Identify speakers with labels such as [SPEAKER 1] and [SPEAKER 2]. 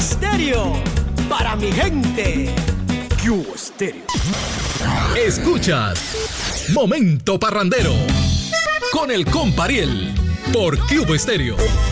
[SPEAKER 1] Estéreo, para mi gente. Cuba Estéreo.
[SPEAKER 2] Escuchas Momento Parrandero con el Compariel por Cuba Estéreo.